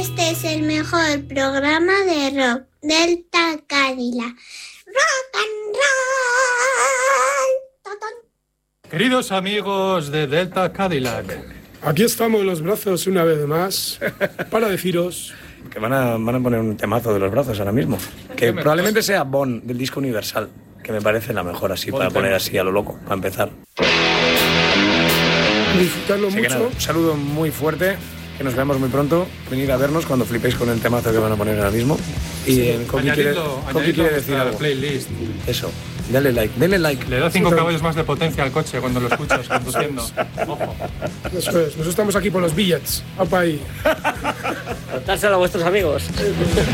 Este es el mejor programa de rock, Delta Cadillac. Rock and roll. ¡Totón! Queridos amigos de Delta Cadillac, aquí estamos los brazos una vez más para deciros que van a poner un temazo de los brazos ahora mismo, que probablemente sea Bon del disco Universal, que me parece la mejor así para poner así a lo loco, para empezar. Disfrutarlo Así mucho. que nada, un saludo muy fuerte, que nos veamos muy pronto. Venid a vernos cuando flipéis con el temazo que van a poner ahora mismo. Y Coqui quiere decir algo. Playlist. Eso, dale like. Le da 5 caballos más de potencia al coche cuando lo escuchas conduciendo. Ojo. Eso es, nosotros estamos aquí por los billets. ¡Apa ahí! Contárselo a vuestros amigos.